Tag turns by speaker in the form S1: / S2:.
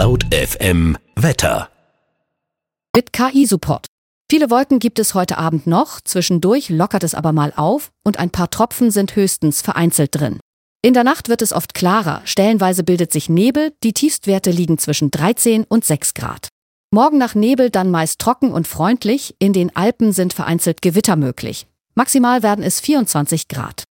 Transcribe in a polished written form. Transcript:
S1: Laut FM Wetter.
S2: Mit KI-Support. Viele Wolken gibt es heute Abend noch, zwischendurch lockert es aber mal auf und ein paar Tropfen sind höchstens vereinzelt drin. In der Nacht wird es oft klarer, stellenweise bildet sich Nebel, die Tiefstwerte liegen zwischen 13 und 6 Grad. Morgen nach Nebel dann meist trocken und freundlich, in den Alpen sind vereinzelt Gewitter möglich. Maximal werden es 24 Grad.